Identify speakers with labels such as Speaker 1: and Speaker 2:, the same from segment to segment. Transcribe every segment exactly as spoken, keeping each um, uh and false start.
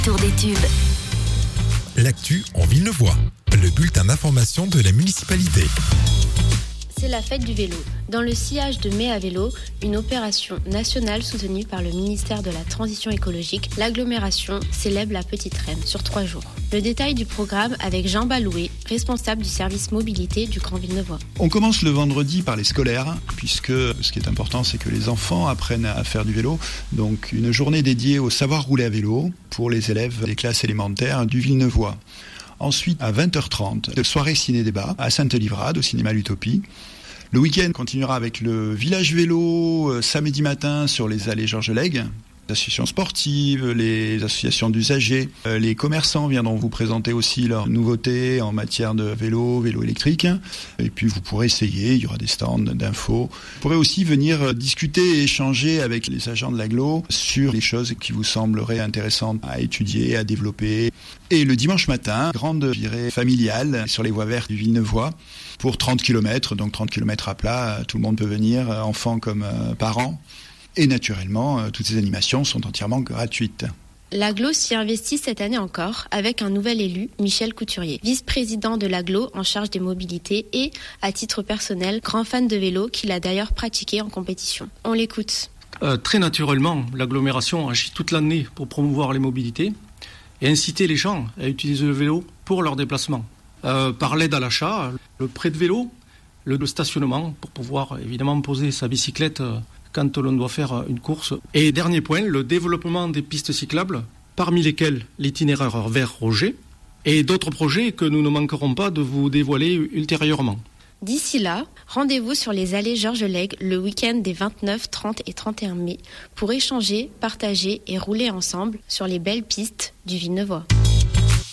Speaker 1: Tour des tubes.
Speaker 2: L'actu en Villeneuvois, le bulletin d'information de la municipalité.
Speaker 3: C'est la fête du vélo. Dans le sillage de Mai à vélo, une opération nationale soutenue par le ministère de la Transition écologique, l'agglomération célèbre la Petite Reine sur trois jours. Le détail du programme avec Jean Balouet, responsable du service mobilité du Grand Villeneuvois.
Speaker 4: On commence le vendredi par les scolaires, puisque ce qui est important, c'est que les enfants apprennent à faire du vélo. Donc une journée dédiée au savoir rouler à vélo pour les élèves des classes élémentaires du Villeneuvois. Ensuite, à vingt heures trente, de soirée ciné-débat à Sainte-Livrade, au cinéma L'Utopie. Le week-end continuera avec le village vélo, euh, samedi matin sur les allées Georges Lègue. Les associations sportives, les associations d'usagers, euh, les commerçants viendront vous présenter aussi leurs nouveautés en matière de vélo, vélo électrique. Et puis vous pourrez essayer, il y aura des stands d'infos. Vous pourrez aussi venir discuter et échanger avec les agents de l'agglo sur les choses qui vous sembleraient intéressantes à étudier, à développer. Et le dimanche matin, grande virée familiale sur les voies vertes du Villeneuvois pour trente kilomètres, donc trente kilomètres à plat, tout le monde peut venir, enfants comme euh, parents. Et naturellement, euh, toutes ces animations sont entièrement gratuites.
Speaker 3: L'agglo s'y investit cette année encore avec un nouvel élu, Michel Couturier, vice-président de l'agglo en charge des mobilités et, à titre personnel, grand fan de vélo qu'il a d'ailleurs pratiqué en compétition. On l'écoute.
Speaker 5: Euh, très naturellement, l'agglomération agit toute l'année pour promouvoir les mobilités et inciter les gens à utiliser le vélo pour leurs déplacements. Euh, par l'aide à l'achat, le prêt de vélo, le stationnement pour pouvoir évidemment poser sa bicyclette euh, quand l'on doit faire une course. Et dernier point, le développement des pistes cyclables, parmi lesquelles l'itinéraire vers Roger, et d'autres projets que nous ne manquerons pas de vous dévoiler ultérieurement.
Speaker 3: D'ici là, rendez-vous sur les allées Georges Lègue le week-end des vingt-neuf, trente et trente et un mai pour échanger, partager et rouler ensemble sur les belles pistes du Villeneuvois.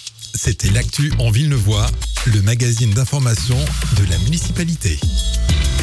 Speaker 2: C'était l'actu en Villeneuvois, le magazine d'information de la municipalité.